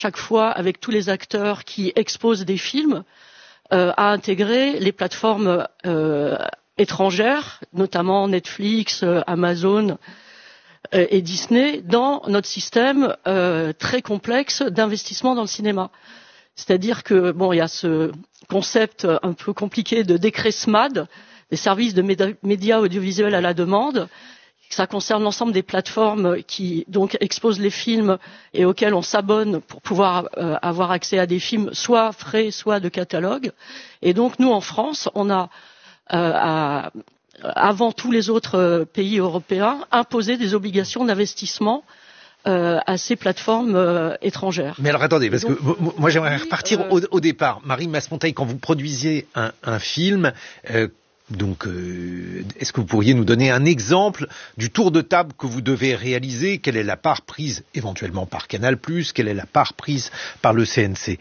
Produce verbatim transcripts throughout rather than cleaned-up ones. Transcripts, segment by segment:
chaque fois avec tous les acteurs qui exposent des films, euh, à intégrer les plateformes euh, étrangères, notamment Netflix, euh, Amazon euh, et Disney, dans notre système euh, très complexe d'investissement dans le cinéma. C'est-à-dire que bon, il y a ce concept un peu compliqué de décret S M A D, des services de médias audiovisuels à la demande. Ça concerne l'ensemble des plateformes qui donc exposent les films et auxquelles on s'abonne pour pouvoir euh, avoir accès à des films soit frais, soit de catalogue. Et donc nous, en France, on a, euh, à, avant tous les autres euh, pays européens, imposé des obligations d'investissement euh, à ces plateformes euh, étrangères. Mais alors attendez, parce donc, que euh, moi j'aimerais repartir euh, au, au départ. Marie Masmonteil, quand vous produisiez un, un film, euh, Donc, euh, est-ce que vous pourriez nous donner un exemple du tour de table que vous devez réaliser? Quelle est la part prise éventuellement par Canal+, quelle est la part prise par le C N C?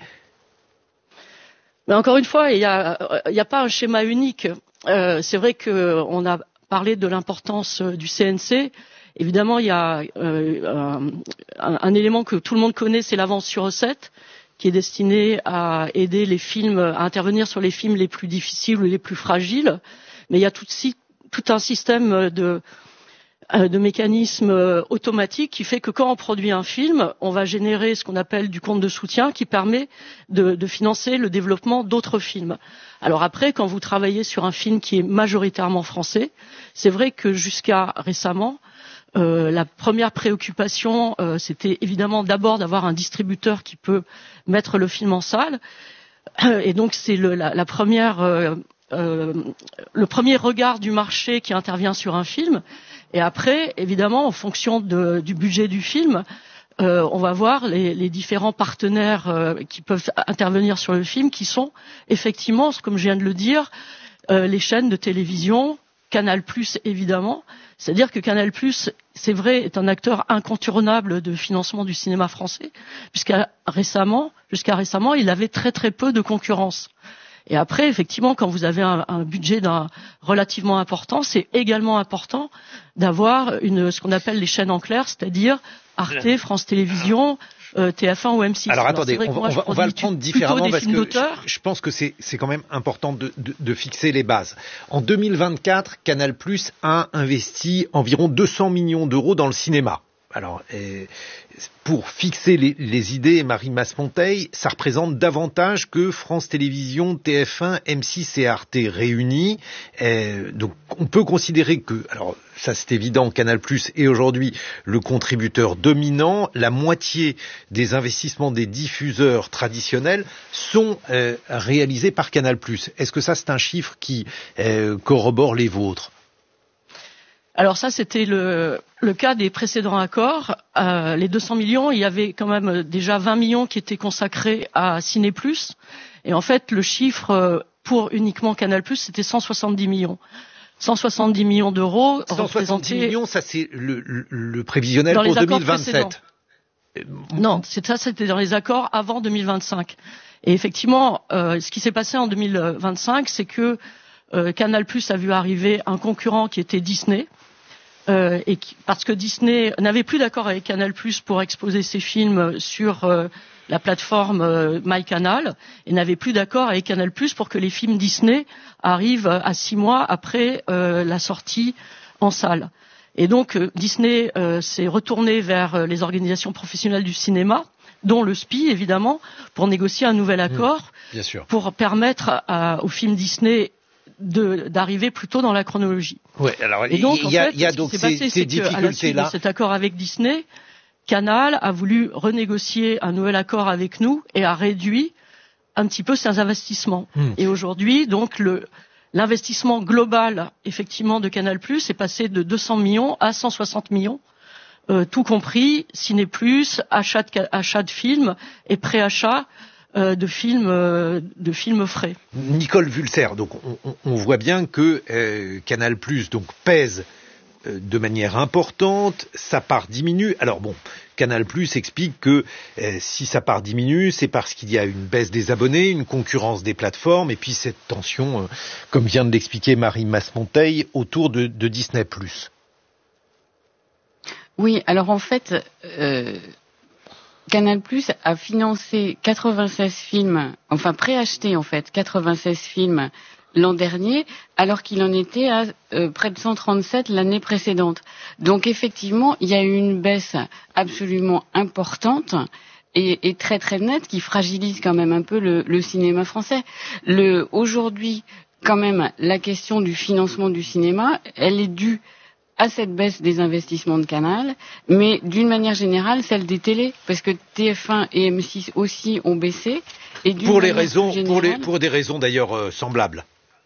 Mais encore une fois, il n'y a, il y a pas un schéma unique. Euh, c'est vrai qu'on a parlé de l'importance du C N C. Évidemment, il y a euh, un, un élément que tout le monde connaît, c'est l'avance sur recette, qui est destiné à aider les films, à intervenir sur les films les plus difficiles ou les plus fragiles. Mais il y a tout, tout un système de, de mécanismes automatiques qui fait que quand on produit un film, on va générer ce qu'on appelle du compte de soutien qui permet de, de financer le développement d'autres films. Alors après, quand vous travaillez sur un film qui est majoritairement français, c'est vrai que jusqu'à récemment, Euh, la première préoccupation, euh, c'était évidemment d'abord d'avoir un distributeur qui peut mettre le film en salle. Et donc c'est le, la, la première, euh, euh, le premier regard du marché qui intervient sur un film. Et après, évidemment, en fonction de, du budget du film, euh, on va voir les, les différents partenaires euh, qui peuvent intervenir sur le film, qui sont effectivement, comme je viens de le dire, euh, les chaînes de télévision, Canal+, évidemment. C'est-à-dire que Canal+, c'est vrai, est un acteur incontournable de financement du cinéma français, puisqu'à récemment, jusqu'à récemment, il avait très très peu de concurrence. Et après, effectivement, quand vous avez un, un budget d'un relativement important, c'est également important d'avoir une, ce qu'on appelle les chaînes en clair, c'est-à-dire Arte, France Télévisions, euh, T F un ou M six. Alors, Alors attendez, on, moi, on, va, on va le prendre différemment parce que je, je pense que c'est, c'est quand même important de, de, de fixer les bases. En deux mille vingt-quatre, Canal+ a investi environ deux cents millions d'euros dans le cinéma. Alors, euh, pour fixer les, les idées, Marie Masmonteil, ça représente davantage que France Télévisions, T F un, M six et Arte réunis. Euh, donc, on peut considérer que, alors ça c'est évident, Canal+ est aujourd'hui le contributeur dominant. La moitié des investissements des diffuseurs traditionnels sont euh, réalisés par Canal+. Est-ce que ça c'est un chiffre qui euh, corrobore les vôtres ? Alors ça, c'était le, le cas des précédents accords. Euh, les deux cents millions, il y avait quand même déjà vingt millions qui étaient consacrés à Ciné+. Et en fait, le chiffre pour uniquement Canal+, c'était cent soixante-dix millions. cent soixante-dix millions d'euros. cent soixante-dix millions, ça c'est le, le, le prévisionnel pour deux mille vingt-sept. Non, c'est ça, c'était dans les accords avant deux mille vingt-cinq. Et effectivement, euh, ce qui s'est passé en deux mille vingt-cinq, c'est que euh, Canal+ a vu arriver un concurrent qui était Disney. Euh, et qui, parce que Disney n'avait plus d'accord avec Canal+ pour exposer ses films sur euh, la plateforme euh, MyCanal, et n'avait plus d'accord avec Canal+ pour que les films Disney arrivent à six mois après euh, la sortie en salle. Et donc euh, Disney euh, s'est retourné vers euh, les organisations professionnelles du cinéma, dont le S P I évidemment, pour négocier un nouvel accord, mmh, bien sûr, pour permettre à, aux films Disney De, d'arriver plutôt dans la chronologie. Ouais, alors et donc, il y a, en fait, y a ce donc qui s'est ces, passé, ces c'est difficultés-là. qu'à la suite de cet accord avec Disney, Canal a voulu renégocier un nouvel accord avec nous et a réduit un petit peu ses investissements. Mmh. Et aujourd'hui, donc, le, l'investissement global, effectivement, de Canal+ est passé de deux cents millions à cent soixante millions, euh, tout compris, Ciné+, achat de, achat de films et préachat Euh, de films, euh, de films frais. Nicole Vulser, donc on, on, on voit bien que euh, Canal+ donc pèse euh, de manière importante, sa part diminue. Alors bon, Canal+ explique que euh, si sa part diminue, c'est parce qu'il y a une baisse des abonnés, une concurrence des plateformes, et puis cette tension, euh, comme vient de l'expliquer Marie Masmonteil, autour de, de Disney+. Oui, alors en fait. Euh... Canal+ a financé quatre-vingt-seize films, enfin préacheté en fait quatre-vingt-seize films l'an dernier, alors qu'il en était à euh, près de cent trente-sept l'année précédente. Donc effectivement, il y a eu une baisse absolument importante et, et très très nette qui fragilise quand même un peu le, le cinéma français. Le, aujourd'hui, quand même, la question du financement du cinéma, elle est due à cette baisse des investissements de Canal, mais d'une manière générale, celle des télés, parce que T F un et M six aussi ont baissé. Et pour les raisons, générale, pour, les, pour des raisons d'ailleurs euh, semblables.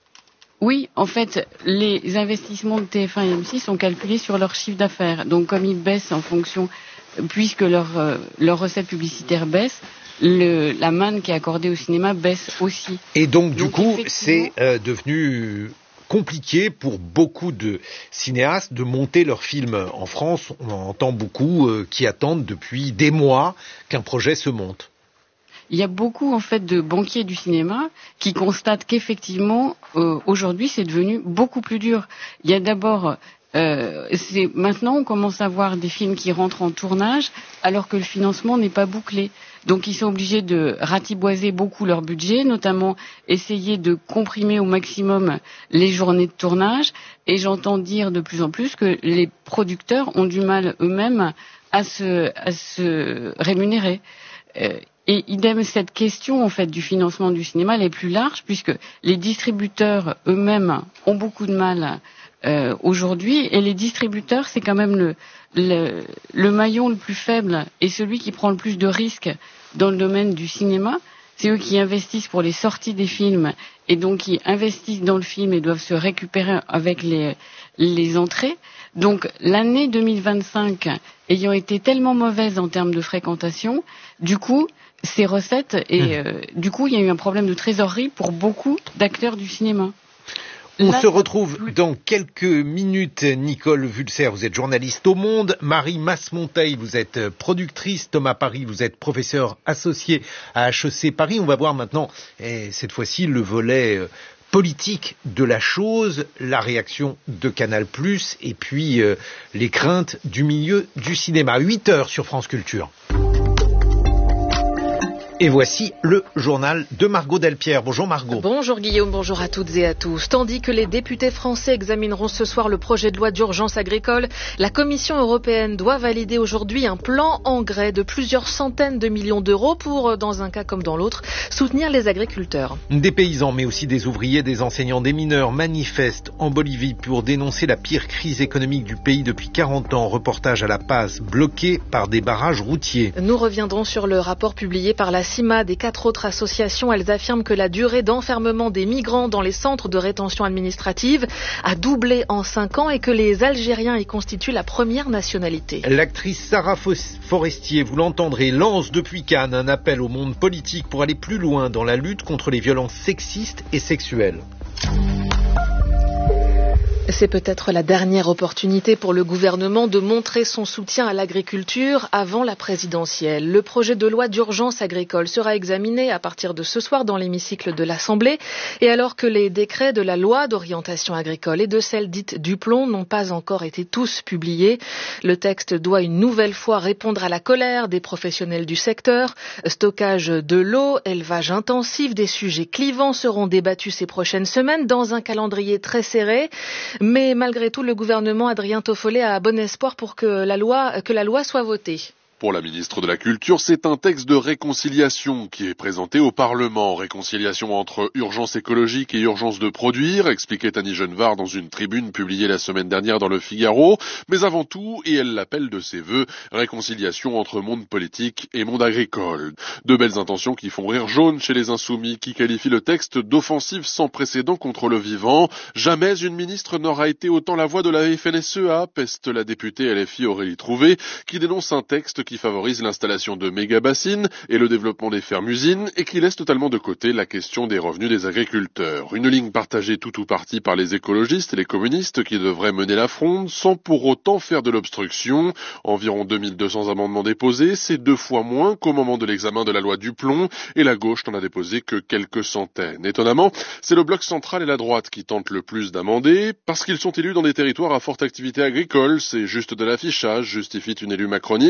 Oui, en fait, les investissements de T F un et M six sont calculés sur leur chiffre d'affaires. Donc, comme ils baissent en fonction, puisque leur, euh, leur recette publicitaire baisse, le, la manne qui est accordée au cinéma baisse aussi. Et donc, du donc, coup, c'est euh, devenu compliqué pour beaucoup de cinéastes de monter leurs films en France. On entend beaucoup euh, qui attendent depuis des mois qu'un projet se monte. Il y a beaucoup en fait de banquiers du cinéma qui constatent qu'effectivement euh, aujourd'hui c'est devenu beaucoup plus dur. Il y a d'abord euh, c'est maintenant on commence à voir des films qui rentrent en tournage alors que le financement n'est pas bouclé. Donc ils sont obligés de ratiboiser beaucoup leur budget, notamment essayer de comprimer au maximum les journées de tournage. Et j'entends dire de plus en plus que les producteurs ont du mal eux-mêmes à se, à se rémunérer. Euh, Et idem, cette question en fait du financement du cinéma, elle est plus large puisque les distributeurs eux-mêmes ont beaucoup de mal euh, aujourd'hui et les distributeurs, c'est quand même le, le, le maillon le plus faible et celui qui prend le plus de risques dans le domaine du cinéma. C'est eux qui investissent pour les sorties des films et donc qui investissent dans le film et doivent se récupérer avec les, les entrées. Donc l'année deux mille vingt-cinq ayant été tellement mauvaise en termes de fréquentation, du coup, ces recettes et mmh. euh, du coup, il y a eu un problème de trésorerie pour beaucoup d'acteurs du cinéma. On Là, se retrouve dans quelques minutes. Nicole Vulser, vous êtes journaliste au Monde. Marie Masmonteil, vous êtes productrice. Thomas Paris, vous êtes professeur associé à H E C Paris. On va voir maintenant, et cette fois-ci, le volet euh, politique de la chose, la réaction de Canal+, et puis euh, les craintes du milieu du cinéma. huit heures sur France Culture. Et voici le journal de Margot Delpierre. Bonjour Margot. Bonjour Guillaume, bonjour à toutes et à tous. Tandis que les députés français examineront ce soir le projet de loi d'urgence agricole, la Commission européenne doit valider aujourd'hui un plan engrais de plusieurs centaines de millions d'euros pour, dans un cas comme dans l'autre, soutenir les agriculteurs. Des paysans, mais aussi des ouvriers, des enseignants, des mineurs manifestent en Bolivie pour dénoncer la pire crise économique du pays depuis quarante ans. Reportage à La Paz, bloqué par des barrages routiers. Nous reviendrons sur le rapport publié par la CIMAD et quatre autres associations. Elles affirment que la durée d'enfermement des migrants dans les centres de rétention administrative a doublé en cinq ans et que les Algériens y constituent la première nationalité. L'actrice Sarah Forestier, vous l'entendrez, lance depuis Cannes un appel au monde politique pour aller plus loin dans la lutte contre les violences sexistes et sexuelles. C'est peut-être la dernière opportunité pour le gouvernement de montrer son soutien à l'agriculture avant la présidentielle. Le projet de loi d'urgence agricole sera examiné à partir de ce soir dans l'hémicycle de l'Assemblée. Et alors que les décrets de la loi d'orientation agricole et de celle dite Duplon n'ont pas encore été tous publiés, le texte doit une nouvelle fois répondre à la colère des professionnels du secteur. Stockage de l'eau, élevage intensif, des sujets clivants seront débattus ces prochaines semaines dans un calendrier très serré. Mais malgré tout, le gouvernement Adrien Toffolet a bon espoir pour que la loi, que la loi soit votée. Pour la ministre de la Culture, c'est un texte de réconciliation qui est présenté au Parlement. Réconciliation entre urgence écologique et urgence de produire, expliquait Annie Genevard dans une tribune publiée la semaine dernière dans le Figaro. Mais avant tout, et elle l'appelle de ses vœux, réconciliation entre monde politique et monde agricole. De belles intentions qui font rire jaune chez les Insoumis, qui qualifient le texte d'offensive sans précédent contre le vivant. Jamais une ministre n'aura été autant la voix de la F N S E A, peste la députée L F I Aurélie Trouvé, qui dénonce un texte qui favorise l'installation de méga-bassines et le développement des fermes-usines et qui laisse totalement de côté la question des revenus des agriculteurs. Une ligne partagée tout ou partie par les écologistes et les communistes qui devraient mener la fronde sans pour autant faire de l'obstruction. Environ deux mille deux cents amendements déposés, c'est deux fois moins qu'au moment de l'examen de la loi Duplon et la gauche n'en a déposé que quelques centaines. Étonnamment, c'est le bloc central et la droite qui tentent le plus d'amender parce qu'ils sont élus dans des territoires à forte activité agricole. C'est juste de l'affichage, justifie une élue macroniste.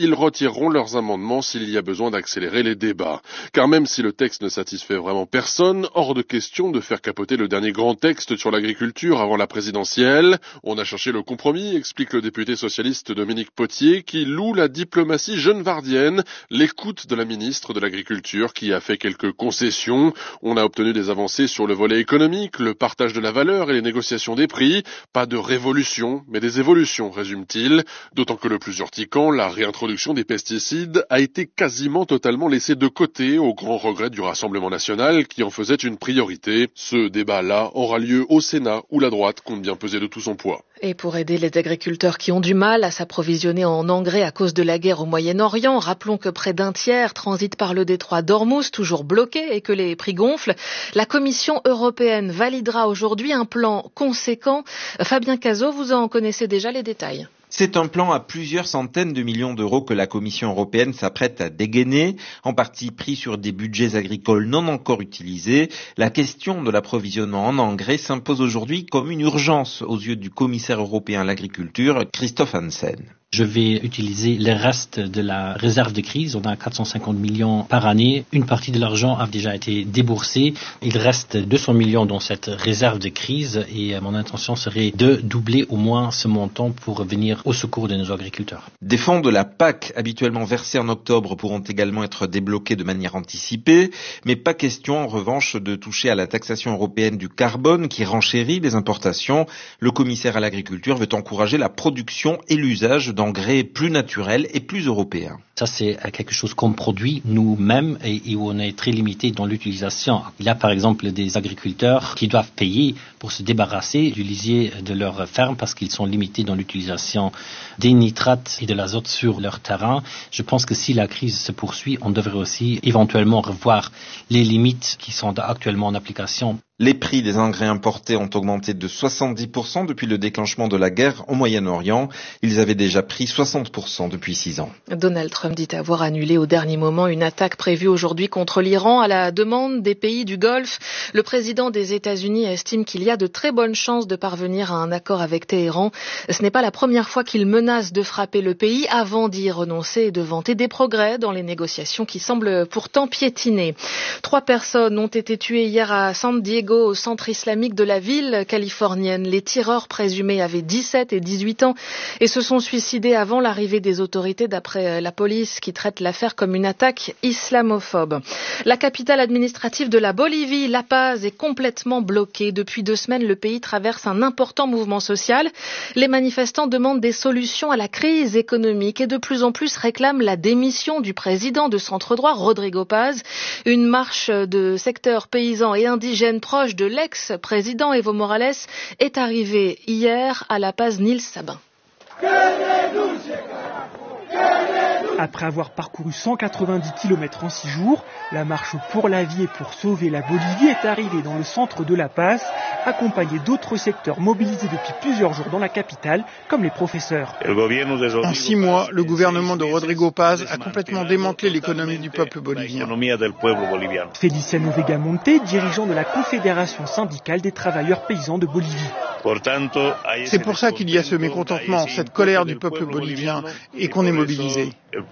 ils retireront leurs amendements s'il y a besoin d'accélérer les débats. Car même si le texte ne satisfait vraiment personne, hors de question de faire capoter le dernier grand texte sur l'agriculture avant la présidentielle. On a cherché le compromis, explique le député socialiste Dominique Potier, qui loue la diplomatie gennevardienne, l'écoute de la ministre de l'Agriculture qui a fait quelques concessions. On a obtenu des avancées sur le volet économique, le partage de la valeur et les négociations des prix. Pas de révolution, mais des évolutions, résume-t-il. D'autant que le plus urticant, la réintroduction des pesticides, a été quasiment totalement laissée de côté au grand regret du Rassemblement national qui en faisait une priorité. Ce débat-là aura lieu au Sénat où la droite compte bien peser de tout son poids. Et pour aider les agriculteurs qui ont du mal à s'approvisionner en engrais à cause de la guerre au Moyen-Orient, rappelons que près d'un tiers transite par le détroit d'Ormuz, toujours bloqué, et que les prix gonflent. La Commission européenne validera aujourd'hui un plan conséquent. Fabien Cazot, vous en connaissez déjà les détails. C'est un plan à plusieurs centaines de millions d'euros que la Commission européenne s'apprête à dégainer, en partie pris sur des budgets agricoles non encore utilisés. La question de l'approvisionnement en engrais s'impose aujourd'hui comme une urgence aux yeux du commissaire européen à l'agriculture, Christophe Hansen. Je vais utiliser les restes de la réserve de crise. On a quatre cent cinquante millions par année. Une partie de l'argent a déjà été déboursée. Il reste deux cents millions dans cette réserve de crise et mon intention serait de doubler au moins ce montant pour venir au secours de nos agriculteurs. Des fonds de la P A C habituellement versés en octobre pourront également être débloqués de manière anticipée, mais pas question en revanche de toucher à la taxation européenne du carbone qui renchérit les importations. Le commissaire à l'agriculture veut encourager la production et l'usage d'engrais plus naturels et plus européens. Ça, c'est quelque chose qu'on produit nous-mêmes et, et où on est très limité dans l'utilisation. Il y a par exemple des agriculteurs qui doivent payer pour se débarrasser du lisier de leur ferme parce qu'ils sont limités dans l'utilisation des nitrates et de l'azote sur leur terrain. Je pense que si la crise se poursuit, on devrait aussi éventuellement revoir les limites qui sont actuellement en application. Les prix des engrais importés ont augmenté de soixante-dix pour cent depuis le déclenchement de la guerre au Moyen-Orient. Ils avaient déjà pris soixante pour cent depuis six ans. Donald Trump dit avoir annulé au dernier moment une attaque prévue aujourd'hui contre l'Iran à la demande des pays du Golfe. Le président des États-Unis estime qu'il y a de très bonnes chances de parvenir à un accord avec Téhéran. Ce n'est pas la première fois qu'il menace de frapper le pays avant d'y renoncer et de vanter des progrès dans les négociations qui semblent pourtant piétiner. Trois personnes ont été tuées hier à San Diego, au centre islamique de la ville californienne. Les tireurs présumés avaient dix-sept et dix-huit ans et se sont suicidés avant l'arrivée des autorités d'après la police qui traite l'affaire comme une attaque islamophobe. La capitale administrative de la Bolivie, La Paz, est complètement bloquée. Depuis deux semaines, le pays traverse un important mouvement social. Les manifestants demandent des solutions à la crise économique et de plus en plus réclament la démission du président de centre-droit, Rodrigo Paz. Une marche de secteurs paysans et indigènes proches de l'ex-président Evo Morales est arrivée hier à La Paz. Nils Sabin. Après avoir parcouru cent quatre-vingt-dix kilomètres en six jours, la marche pour la vie et pour sauver la Bolivie est arrivée dans le centre de La Paz, accompagnée d'autres secteurs mobilisés depuis plusieurs jours dans la capitale, comme les professeurs. En six mois, le gouvernement de Rodrigo Paz a complètement démantelé l'économie du peuple bolivien. Feliciano Vegamonte, dirigeant de la Confédération syndicale des travailleurs paysans de Bolivie. C'est pour ça qu'il y a ce mécontentement, cette colère du peuple bolivien et qu'on est mobilisé.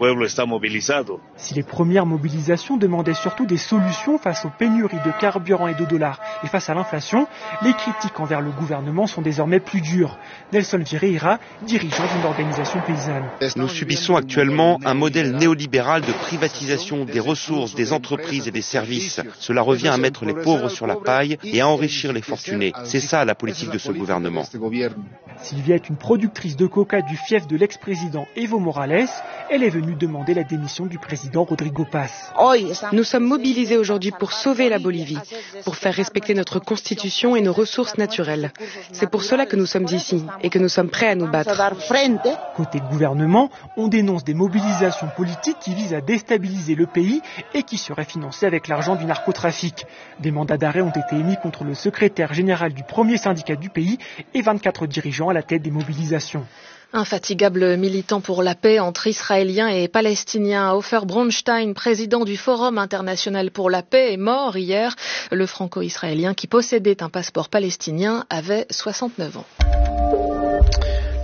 Si les premières mobilisations demandaient surtout des solutions face aux pénuries de carburant et de dollars et face à l'inflation, les critiques envers le gouvernement sont désormais plus dures. Nelson Vieira, dirigeant d'une organisation paysanne. Nous subissons actuellement un modèle néolibéral de privatisation des ressources, des entreprises et des services. Cela revient à mettre les pauvres sur la paille et à enrichir les fortunés. C'est ça la politique de ce gouvernement. Sylvia est une productrice de coca du fief de l'ex-président Evo Morales. Elle est venue demander la démission du président Rodrigo Paz. Nous sommes mobilisés aujourd'hui pour sauver la Bolivie, pour faire respecter notre constitution et nos ressources naturelles. C'est pour cela que nous sommes ici et que nous sommes prêts à nous battre. Côté gouvernement, on dénonce des mobilisations politiques qui visent à déstabiliser le pays et qui seraient financées avec l'argent du narcotrafic. Des mandats d'arrêt ont été émis contre le secrétaire général du premier syndicat du pays et vingt-quatre dirigeants à la tête des mobilisations. Infatigable militant pour la paix entre Israéliens et Palestiniens, Ofer Bronstein, président du Forum international pour la paix, est mort hier. Le franco-israélien qui possédait un passeport palestinien avait soixante-neuf ans.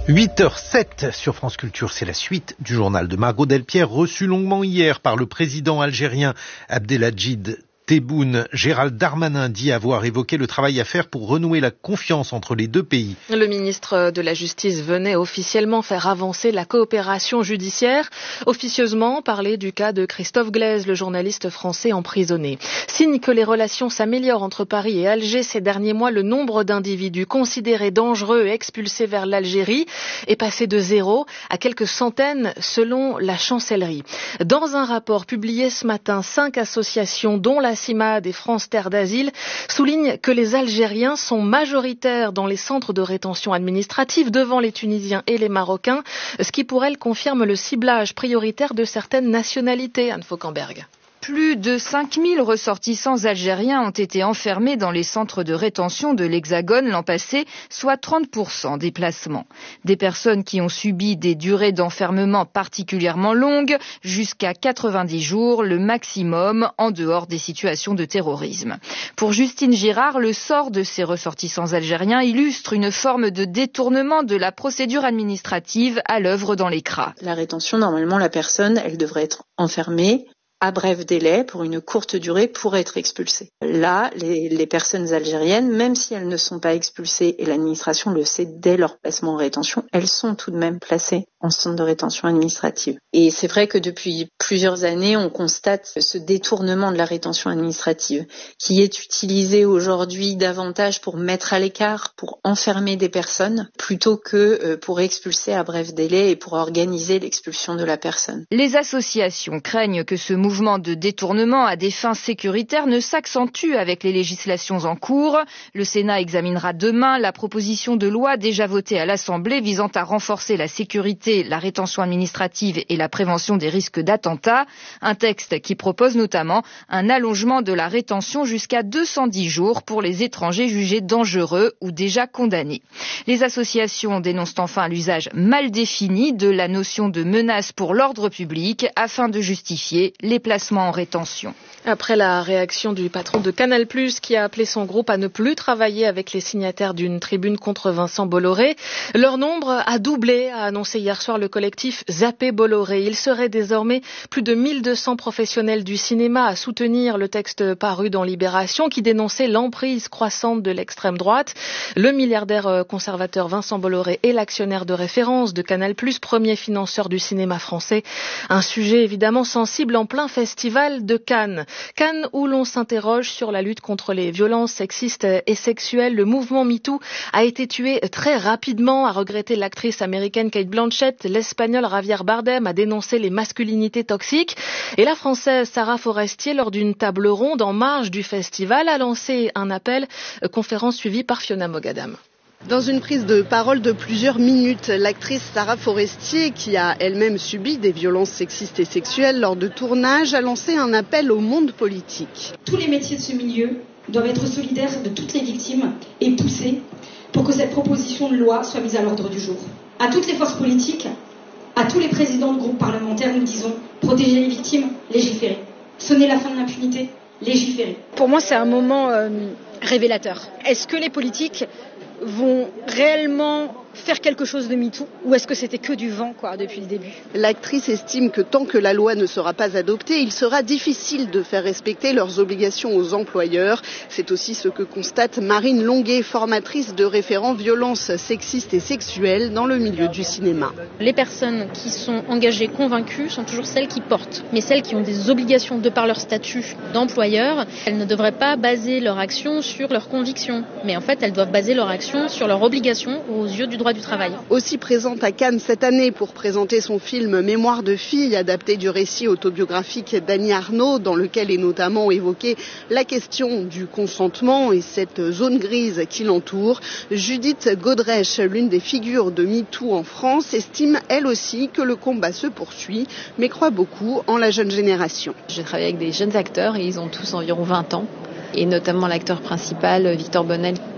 huit heures sept sur France Culture, c'est la suite du journal de Margot Delpierre, reçu longuement hier par le président algérien Abdelmadjid Tebboune. Gérald Darmanin dit avoir évoqué le travail à faire pour renouer la confiance entre les deux pays. Le ministre de la Justice venait officiellement faire avancer la coopération judiciaire, officieusement parler du cas de Christophe Glaise, le journaliste français emprisonné. Signe que les relations s'améliorent entre Paris et Alger ces derniers mois, le nombre d'individus considérés dangereux et expulsés vers l'Algérie est passé de zéro à quelques centaines selon la chancellerie. Dans un rapport publié ce matin, cinq associations dont la CIMAD et France Terre d'Asile soulignent que les Algériens sont majoritaires dans les centres de rétention administrative devant les Tunisiens et les Marocains, ce qui pour elles confirme le ciblage prioritaire de certaines nationalités. Anne Fauquemberg. Plus de cinq mille ressortissants algériens ont été enfermés dans les centres de rétention de l'Hexagone l'an passé, soit trente pour cent des placements. Des personnes qui ont subi des durées d'enfermement particulièrement longues, jusqu'à quatre-vingt-dix jours, le maximum en dehors des situations de terrorisme. Pour Justine Girard, le sort de ces ressortissants algériens illustre une forme de détournement de la procédure administrative à l'œuvre dans les C R A. La rétention, normalement, la personne, elle devrait être enfermée à bref délai, pour une courte durée, pour être expulsée. Là, les, les personnes algériennes, même si elles ne sont pas expulsées, et l'administration le sait dès leur placement en rétention, elles sont tout de même placées en centre de rétention administrative. Et c'est vrai que depuis plusieurs années, on constate ce détournement de la rétention administrative, qui est utilisé aujourd'hui davantage pour mettre à l'écart, pour enfermer des personnes, plutôt que pour expulser à bref délai et pour organiser l'expulsion de la personne. Les associations craignent que ce mouvement de détournement à des fins sécuritaires ne s'accentue avec les législations en cours. Le Sénat examinera demain la proposition de loi déjà votée à l'Assemblée visant à renforcer la sécurité, la rétention administrative et la prévention des risques d'attentats. Un texte qui propose notamment un allongement de la rétention jusqu'à deux cent dix jours pour les étrangers jugés dangereux ou déjà condamnés. Les associations dénoncent enfin l'usage mal défini de la notion de menace pour l'ordre public afin de justifier les placements en rétention. Après la réaction du patron de Canal plus, qui a appelé son groupe à ne plus travailler avec les signataires d'une tribune contre Vincent Bolloré, leur nombre a doublé, a annoncé hier soir le collectif Zappé Bolloré. Il serait désormais plus de mille deux cents professionnels du cinéma à soutenir le texte paru dans Libération qui dénonçait l'emprise croissante de l'extrême droite. Le milliardaire conservateur Vincent Bolloré est l'actionnaire de référence de Canal plus, premier financeur du cinéma français. Un sujet évidemment sensible en plein festival de Cannes. Cannes où l'on s'interroge sur la lutte contre les violences sexistes et sexuelles. Le mouvement MeToo a été tué très rapidement, a regretté l'actrice américaine Cate Blanchett. L'espagnol Javier Bardem a dénoncé les masculinités toxiques. Et la française Sarah Forestier, lors d'une table ronde en marge du festival, a lancé un appel, conférence suivie par Fiona Mogadam. Dans une prise de parole de plusieurs minutes, l'actrice Sarah Forestier, qui a elle-même subi des violences sexistes et sexuelles lors de tournages, a lancé un appel au monde politique. Tous les métiers de ce milieu doivent être solidaires de toutes les victimes et pousser pour que cette proposition de loi soit mise à l'ordre du jour. À toutes les forces politiques, à tous les présidents de groupes parlementaires, nous disons protéger les victimes, légiférer. Sonner la fin de l'impunité, légiférer. Pour moi, c'est un moment euh, révélateur. Est-ce que les politiques vont réellement faire quelque chose de MeToo ou est-ce que c'était que du vent quoi depuis le début? L'actrice estime que tant que la loi ne sera pas adoptée, il sera difficile de faire respecter leurs obligations aux employeurs. C'est aussi ce que constate Marine Longuet, formatrice de référents violences sexistes et sexuelles dans le milieu du cinéma. Les personnes qui sont engagées, convaincues, sont toujours celles qui portent. Mais celles qui ont des obligations de par leur statut d'employeur, elles ne devraient pas baser leur action sur leurs convictions. Mais en fait, elles doivent baser leur action sur leurs obligations aux yeux du droit du travail. Aussi présente à Cannes cette année pour présenter son film Mémoire de fille, adapté du récit autobiographique d'Annie Arnaud, dans lequel est notamment évoquée la question du consentement et cette zone grise qui l'entoure. Judith Godrèche, l'une des figures de MeToo en France, estime elle aussi que le combat se poursuit, mais croit beaucoup en la jeune génération. J'ai travaillé avec des jeunes acteurs et ils ont tous environ vingt ans. Et notamment l'acteur principal, Victor Bonnel,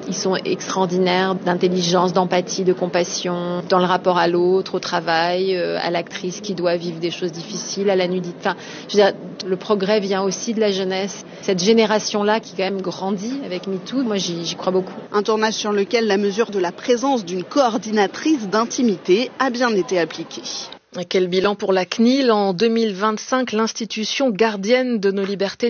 Ils sont extraordinaires d'intelligence, d'empathie, de compassion, dans le rapport à l'autre, au travail, euh, à l'actrice qui doit vivre des choses difficiles, à la nudité. Enfin, je veux dire, le progrès vient aussi de la jeunesse. Cette génération-là qui quand même grandit avec MeToo, moi j'y, j'y crois beaucoup. Un tournage sur lequel la mesure de la présence d'une coordinatrice d'intimité a bien été appliquée. Quel bilan pour la C N I L ? En deux mille vingt-cinq, l'institution gardienne de nos libertés